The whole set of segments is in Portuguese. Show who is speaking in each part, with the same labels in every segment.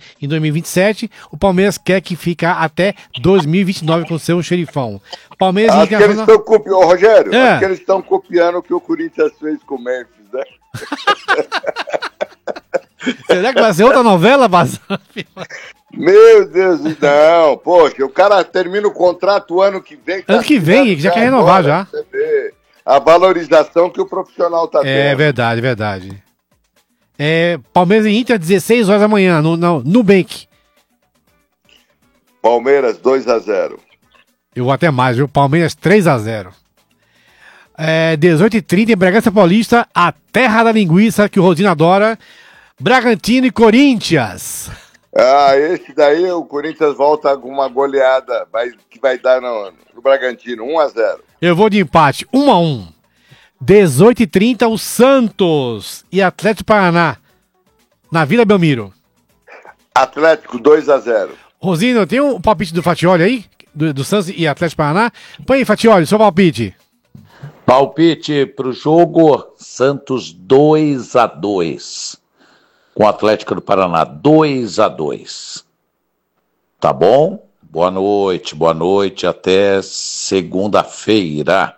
Speaker 1: em 2027. O Palmeiras quer que ficar até 2029 com o seu xerifão. Palmeiras
Speaker 2: acho que eles estão copiando, Rogério, acho que eles estão copiando o que o Corinthians fez com o Memphis, né?
Speaker 1: Será que vai ser outra novela, Bazan?
Speaker 2: Meu Deus, não. Poxa, o cara termina o contrato o ano que vem.
Speaker 1: Ano que vem, já quer renovar
Speaker 2: agora,
Speaker 1: já.
Speaker 2: Você vê a valorização que o profissional tá tendo.
Speaker 1: É verdade, verdade. Palmeiras e Inter, 16 horas da manhã, no Nubank.
Speaker 2: Palmeiras 2-0.
Speaker 1: Eu vou até mais, viu? Palmeiras 3-0. 18h30 em Bragança Paulista, a terra da linguiça que o Rodinho adora. Bragantino e Corinthians.
Speaker 2: Esse daí o Corinthians volta com uma goleada que vai dar no Bragantino, 1-0.
Speaker 1: Eu vou de empate, 1-1. 18h30 o Santos e Atlético Paraná, na Vila Belmiro.
Speaker 2: Atlético 2-0.
Speaker 1: Rosinho, tem um palpite do Fatioli aí? Do Santos e Atlético Paraná? Põe aí, Fatioli, seu palpite.
Speaker 3: Palpite pro jogo, Santos 2-2. Com o Atlético do Paraná, 2-2. Tá bom? Boa noite, até segunda-feira.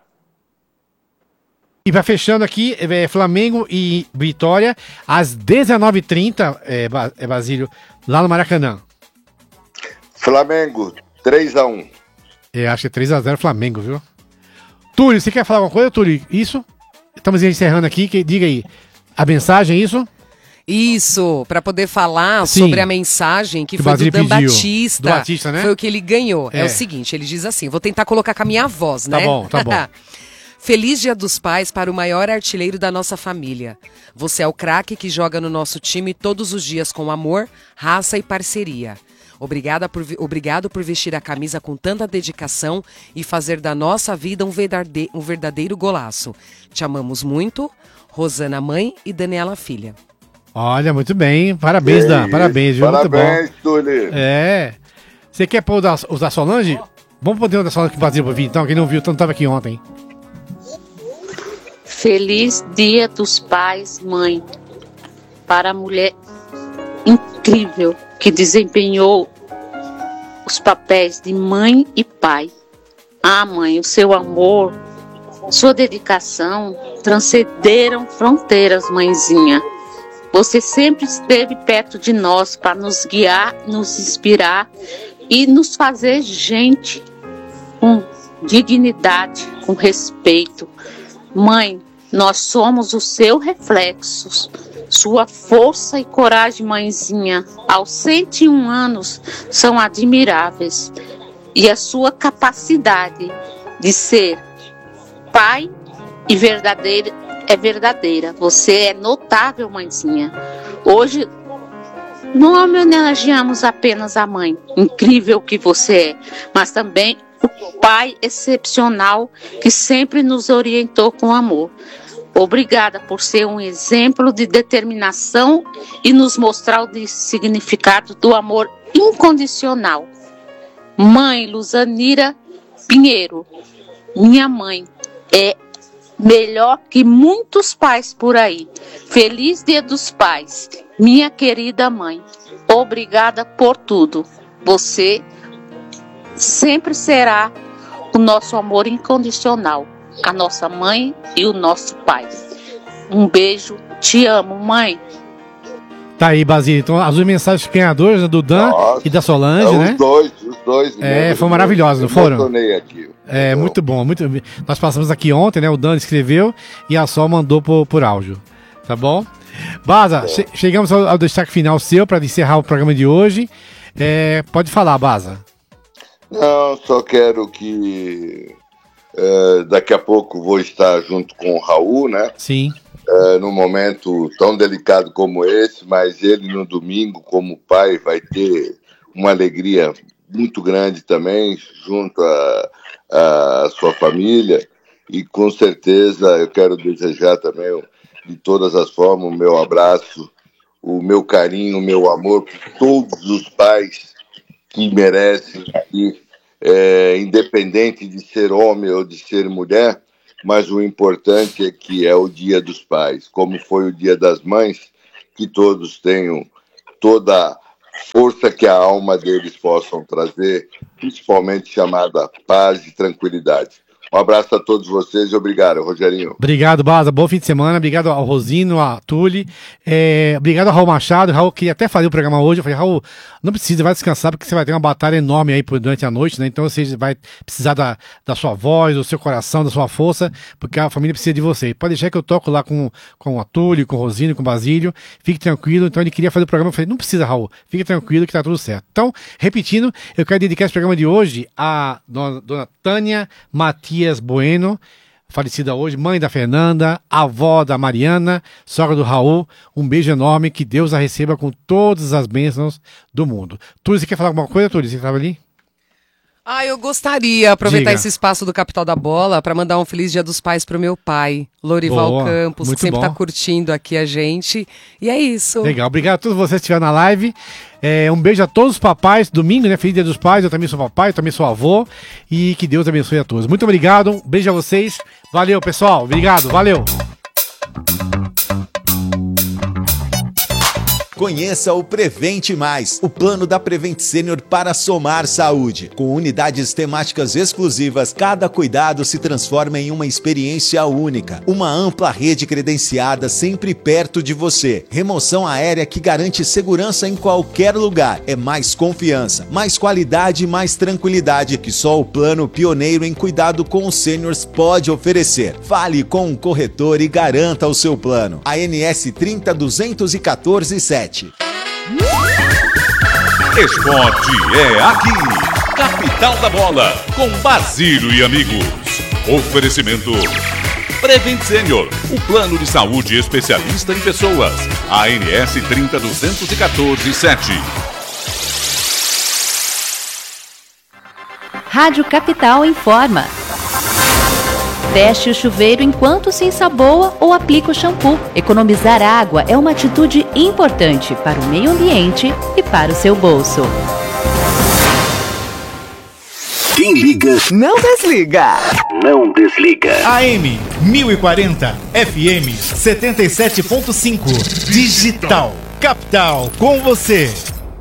Speaker 1: E vai fechando aqui, Flamengo e Vitória, às 19h30, Basílio, lá no Maracanã.
Speaker 2: Flamengo, 3-1.
Speaker 1: Acho que é 3-0 Flamengo, viu? Túlio, você quer falar alguma coisa, Túlio? Isso? Estamos encerrando aqui, diga aí. A mensagem, isso?
Speaker 4: Isso, para poder falar sobre a mensagem que foi do Dan Batista.
Speaker 1: Do Batista, né?
Speaker 4: Foi o que ele ganhou. É o seguinte, ele diz assim, vou tentar colocar com a minha voz, né?
Speaker 1: Tá bom.
Speaker 4: Feliz Dia dos Pais para o maior artilheiro da nossa família. Você é o craque que joga no nosso time todos os dias com amor, raça e parceria. Obrigado por vestir a camisa com tanta dedicação e fazer da nossa vida um verdadeiro golaço. Te amamos muito, Rosana mãe e Daniela filha.
Speaker 1: Olha, muito bem. Parabéns, Dan. Parabéns, viu?
Speaker 2: Parabéns, Túlio.
Speaker 1: Você quer pôr os da Solange? Vamos poder o da Solange que Basílio pra vir, então. Quem não viu, então estava aqui ontem.
Speaker 5: Feliz Dia dos Pais, mãe. Para a mulher incrível que desempenhou os papéis de mãe e pai. Mãe, o seu amor, sua dedicação transcenderam fronteiras, mãezinha. Você sempre esteve perto de nós para nos guiar, nos inspirar e nos fazer gente com dignidade, com respeito. Mãe, nós somos o seu reflexo, sua força e coragem, mãezinha, aos 101 anos são admiráveis. E a sua capacidade de ser pai e é verdadeira. Você é notável, mãezinha. Hoje não homenageamos apenas a mãe, incrível que você é, mas também o pai excepcional que sempre nos orientou com amor. Obrigada por ser um exemplo de determinação e nos mostrar o significado do amor incondicional. Mãe Luzanira Pinheiro, minha mãe, é melhor que muitos pais por aí. Feliz Dia dos Pais, minha querida mãe. Obrigada por tudo. Você sempre será o nosso amor incondicional, a nossa mãe e o nosso pai. Um beijo, te amo, mãe.
Speaker 1: Tá aí, Basílio. Então, as duas mensagens ganhadoras, né, do Dan e da Solange, né?
Speaker 2: Os dois.
Speaker 1: Foram maravilhosos, não foram?
Speaker 2: Aqui,
Speaker 1: muito bom, muito. Nós passamos aqui ontem, né? O Dan escreveu e a Sol mandou por áudio. Tá bom? Baza, chegamos ao destaque final seu para encerrar o programa de hoje. Pode falar, Baza.
Speaker 2: Não, só quero que daqui a pouco vou estar junto com o Raul, né?
Speaker 1: Sim.
Speaker 2: Num momento tão delicado como esse, mas ele no domingo, como pai, vai ter uma alegria muito grande também, junto à sua família, e com certeza eu quero desejar também, de todas as formas, o meu abraço, o meu carinho, o meu amor por todos os pais que merecem, independente de ser homem ou de ser mulher, mas o importante é que é o Dia dos Pais, como foi o Dia das Mães, que todos tenham toda força que a alma deles possam trazer, principalmente chamada paz e tranquilidade. Um abraço a todos vocês e obrigado, Rogerinho.
Speaker 1: Obrigado, Baza. Bom fim de semana. Obrigado ao Rosino, a Tule. Obrigado ao Raul Machado. Raul, queria até fazer o programa hoje. Eu falei, Raul, não precisa, vai descansar, porque você vai ter uma batalha enorme aí durante a noite, né? Então você vai precisar da sua voz, do seu coração, da sua força, porque a família precisa de você. Pode deixar que eu toco lá com a Tule, com o Rosino, com o Basílio. Fique tranquilo. Então ele queria fazer o programa. Eu falei, não precisa, Raul. Fique tranquilo que tá tudo certo. Então, repetindo, eu quero dedicar esse programa de hoje à dona Tânia Matias Bueno, falecida hoje, mãe da Fernanda, avó da Mariana, sogra do Raul. Um beijo enorme, que Deus a receba com todas as bênçãos do mundo. Túlio, você quer falar alguma coisa, Túlio? Você estava ali?
Speaker 4: Eu gostaria de aproveitar
Speaker 1: Diga.
Speaker 4: esse espaço do Capital da Bola para mandar um Feliz Dia dos Pais pro meu pai, Lorival
Speaker 1: Boa,
Speaker 4: Campos,
Speaker 1: muito
Speaker 4: que sempre
Speaker 1: bom.
Speaker 4: tá curtindo aqui a gente. E é isso.
Speaker 1: Legal, obrigado a todos vocês que estiveram na live. Um beijo a todos os papais. Domingo, né? Feliz Dia dos Pais. Eu também sou papai, eu também sou avô. E que Deus abençoe a todos. Muito obrigado, um beijo a vocês. Valeu, pessoal. Obrigado, valeu.
Speaker 6: Conheça o Prevente Mais, o plano da Prevent Senior para somar saúde. Com unidades temáticas exclusivas, cada cuidado se transforma em uma experiência única. Uma ampla rede credenciada sempre perto de você. Remoção aérea que garante segurança em qualquer lugar. É mais confiança, mais qualidade e mais tranquilidade que só o plano pioneiro em cuidado com os sêniors pode oferecer. Fale com um corretor e garanta o seu plano. ANS 30.214.7.
Speaker 7: Esporte é aqui. Capital da Bola, com Basílio e amigos. Oferecimento Prevent Senior, o plano de saúde especialista em pessoas. ANS 30.214.7.
Speaker 8: Rádio Capital informa. Feche o chuveiro enquanto se ensaboa ou aplica o shampoo. Economizar água é uma atitude importante para o meio ambiente e para o seu bolso.
Speaker 9: Quem liga,
Speaker 10: não desliga.
Speaker 9: Não desliga.
Speaker 11: AM 1040, FM 77.5. Digital. Capital, com você.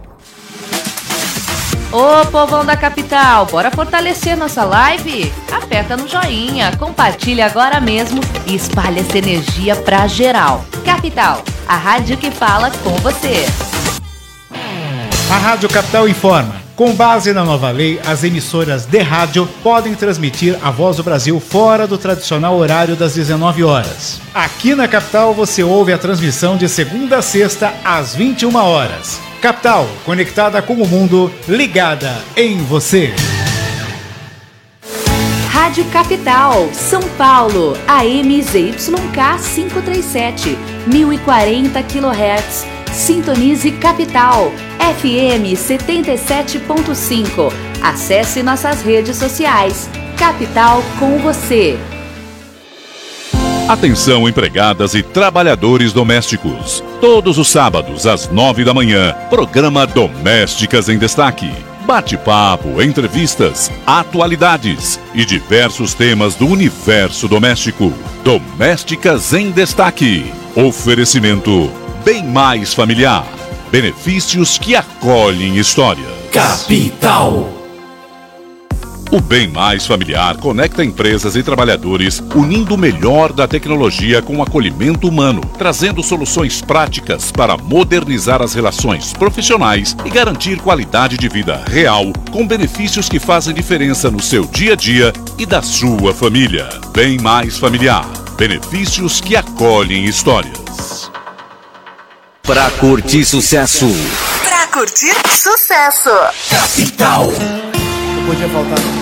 Speaker 8: Ô, povão da capital, bora fortalecer nossa live? Aperta no joinha, compartilha agora mesmo e espalha essa energia pra geral. Capital, a rádio que fala com você.
Speaker 11: A Rádio Capital informa. Com base na nova lei, as emissoras de rádio podem transmitir a Voz do Brasil fora do tradicional horário das 19 horas. Aqui na Capital você ouve a transmissão de segunda a sexta às 21 horas. Capital, conectada com o mundo, ligada em você.
Speaker 8: Rádio Capital, São Paulo, AM ZYK 537, 1040 kHz. Sintonize Capital, FM 77.5. Acesse nossas redes sociais. Capital com você.
Speaker 7: Atenção, empregadas e trabalhadores domésticos. Todos os sábados, às 9 da manhã, programa Domésticas em Destaque. Bate-papo, entrevistas, atualidades e diversos temas do universo doméstico. Domésticas em Destaque. Oferecimento Bem Mais Familiar. Benefícios que acolhem histórias.
Speaker 9: Capital.
Speaker 7: O Bem Mais Familiar conecta empresas e trabalhadores, unindo o melhor da tecnologia com o acolhimento humano, trazendo soluções práticas para modernizar as relações profissionais e garantir qualidade de vida real, com benefícios que fazem diferença no seu dia a dia e da sua família. Bem Mais Familiar. Benefícios que acolhem histórias.
Speaker 9: Pra curtir sucesso.
Speaker 10: Pra curtir sucesso.
Speaker 9: Capital.
Speaker 11: Não podia faltar.